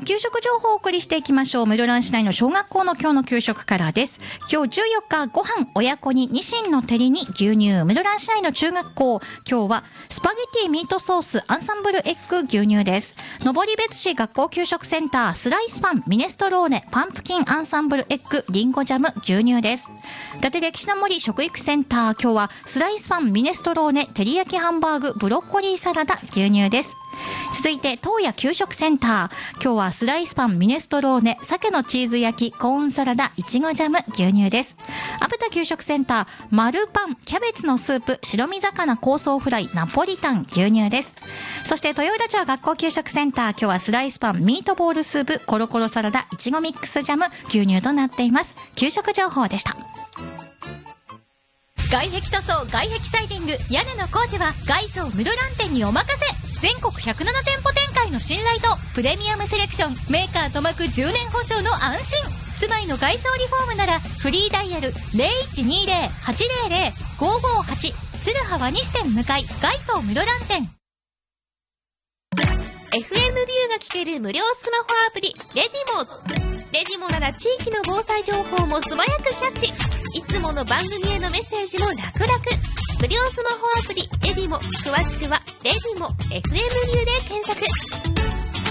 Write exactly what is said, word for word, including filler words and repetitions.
給食情報をお送りしていきましょう。室蘭市内の小学校の今日の給食からです。今日じゅうよっか、ご飯親子にニシンの照りに牛乳。室蘭市内の中学校、今日はスパゲティミートソースアンサンブルエッグ牛乳です。登別市学校給食センター、スライスパンミネストローネパンプキンアンサンブルエッグリンゴジャム牛乳です。伊達歴史の森食育センター、今日はスライスパンミネストローネ照り焼きハンバーグブロッコリーサラダ牛乳です。続いて東野給食センター、今日はスライスパンミネストローネ鮭のチーズ焼きコーンサラダいちごジャム牛乳です。アブタ給食センター、丸パンキャベツのスープ白身魚香草フライナポリタン牛乳です。そして豊浦町学校給食センター、今日はスライスパンミートボールスープコロコロサラダいちごミックスジャム牛乳となっています。給食情報でした。 外壁塗装外壁サイディング屋根の工事は外装室蘭店にお任せ。全国ひゃくなな店舗展開の信頼とプレミアムセレクション、メーカーとまくじゅうねん保証の安心。住まいの外装リフォームならフリーダイヤル ゼロいちにゼロ はちゼロゼロ ごごはち 鶴葉西店向かい外装室蘭店。 エフエム ビューが聞ける無料スマホアプリレディモ。レディモなら地域の防災情報も素早くキャッチ。いつもの番組へのメッセージも楽々。無料スマホアプリレディモ、詳しくはレディモ エフエム ビューで検索。